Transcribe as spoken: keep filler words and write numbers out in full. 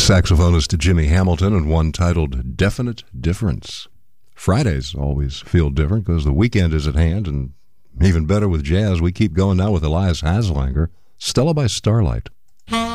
saxophonist Jimmy Hamilton, and one titled Definite Difference. Fridays always feel different because the weekend is at hand, and even better with jazz, we keep going now with Elias Haslanger, Stella by Starlight.